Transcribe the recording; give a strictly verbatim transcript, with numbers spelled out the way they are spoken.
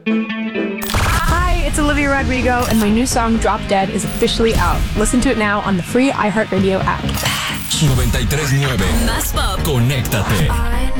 Hi, it's Olivia Rodrigo, and my new song Drop Dead is officially out. Listen to it now on the free iHeartRadio app. noventa y tres nueve Más pop. Conéctate.